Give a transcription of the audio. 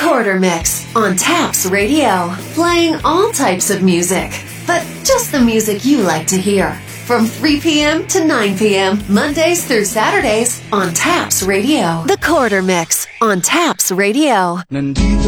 Quarter Mix on Taps Radio. Playing all types of music, but just the music you like to hear. From 3 p.m. to 9 p.m., Mondays through Saturdays on Taps Radio. The Quarter Mix on Taps Radio. Nandito